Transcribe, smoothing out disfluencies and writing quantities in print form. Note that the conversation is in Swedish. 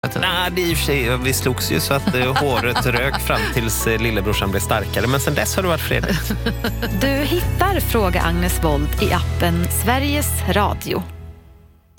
Nej, det är i och för sig, vi slogs ju så att håret rök fram tills lillebrorsan blev starkare. Men sen dess har det varit fredligt. Du hittar Fråga Agnes Wold i appen Sveriges Radio.